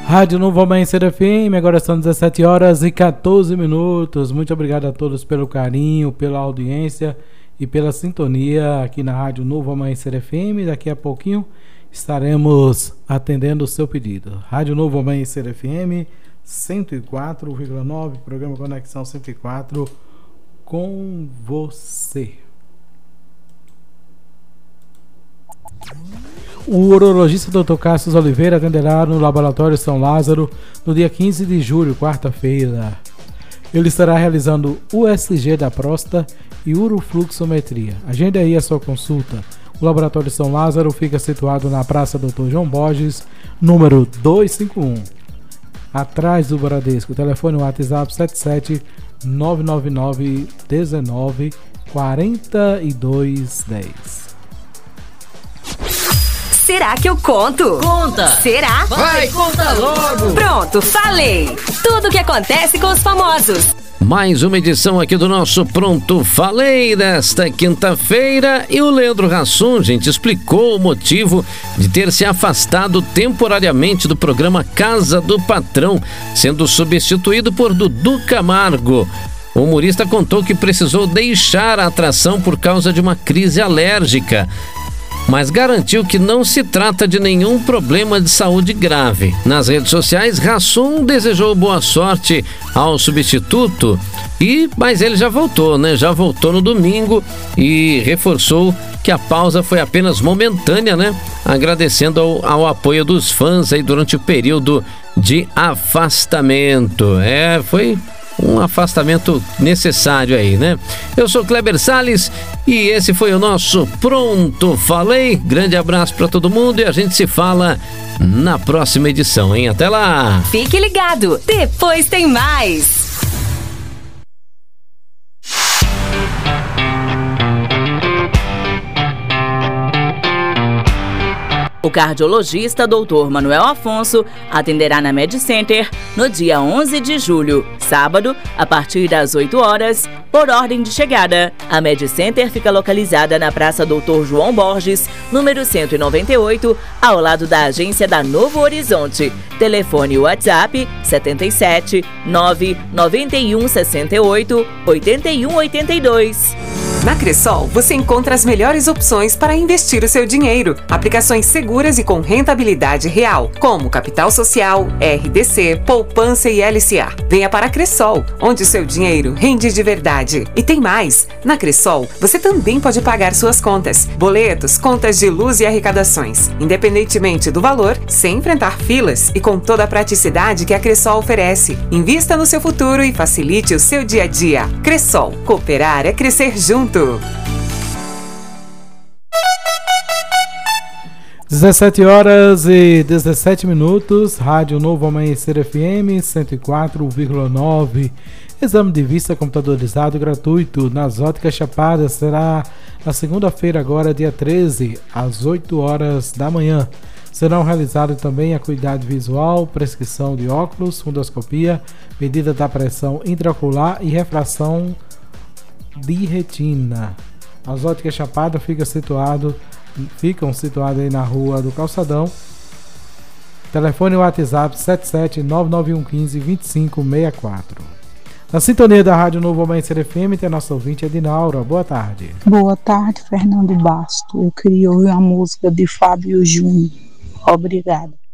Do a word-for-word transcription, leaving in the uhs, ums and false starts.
Rádio Novo Amanhecer F M, agora são dezessete horas e quatorze minutos. Muito obrigado a todos pelo carinho, pela audiência e pela sintonia aqui na Rádio Novo Amanhecer F M. Daqui a pouquinho estaremos atendendo o seu pedido. Rádio Novo Amanhecer F M cento e quatro vírgula nove, programa Conexão cento e quatro, com você. O urologista doutor Cássio Oliveira atenderá no Laboratório São Lázaro no dia quinze de julho, quarta-feira. Ele estará realizando U S G da próstata e urofluxometria. Agende aí a sua consulta. O Laboratório São Lázaro fica situado na Praça doutor João Borges, número duzentos e cinquenta e um, atrás do Bradesco. Telefone WhatsApp sete sete nove nove nove um nove quatro dois um zero. Será que eu conto? Conta! Será? Vai, conta logo! Pronto, falei! Tudo o que acontece com os famosos. Mais uma edição aqui do nosso Pronto Falei desta quinta-feira, e o Leandro Hassum, gente, explicou o motivo de ter se afastado temporariamente do programa Casa do Patrão, sendo substituído por Dudu Camargo. O humorista contou que precisou deixar a atração por causa de uma crise alérgica, mas garantiu que não se trata de nenhum problema de saúde grave. Nas redes sociais, Hassum desejou boa sorte ao substituto, e, mas ele já voltou, né? Já voltou no domingo e reforçou que a pausa foi apenas momentânea, né? Agradecendo ao, ao apoio dos fãs aí durante o período de afastamento. É, foi um afastamento necessário aí, né? Eu sou Kleber Salles e esse foi o nosso Pronto Falei. Grande abraço para todo mundo e a gente se fala na próxima edição, hein? Até lá! Fique ligado, depois tem mais! O cardiologista doutor Manuel Afonso atenderá na MedCenter no dia onze de julho, sábado, a partir das oito horas, por ordem de chegada. A MedCenter fica localizada na Praça doutor João Borges, número cento e noventa e oito, ao lado da agência da Novo Horizonte. Telefone WhatsApp sete sete nove nove um seis oito oito um oito dois. Na Cressol, você encontra as melhores opções para investir o seu dinheiro. Aplicações seguras e com rentabilidade real, como Capital Social, R D C, Poupança e L C A. Venha para a Cressol, onde o seu dinheiro rende de verdade. E tem mais! Na Cressol, você também pode pagar suas contas, boletos, contas de luz e arrecadações, independentemente do valor, sem enfrentar filas e com toda a praticidade que a Cressol oferece. Invista no seu futuro e facilite o seu dia a dia. Cressol, cooperar é crescer junto. dezessete horas e dezessete minutos, Rádio Novo Amanhecer F M cento e quatro vírgula nove. Exame de vista computadorizado gratuito nas Óticas Chapada será na segunda-feira, agora dia treze, às oito horas da manhã. Serão realizados também a acuidade visual, prescrição de óculos, fundoscopia, medida da pressão intraocular e refração de retina. As Óticas Chapada ficam situadas ficam situadas aí na Rua do Calçadão. Telefone WhatsApp sete sete nove nove um um cinco dois cinco seis quatro. Na sintonia da Rádio Novo Amanhecer F M tem a nossa ouvinte Edinaura. Boa tarde. Boa tarde, Fernando Basto. Eu queria ouvir uma música de Fábio Júnior. Obrigada.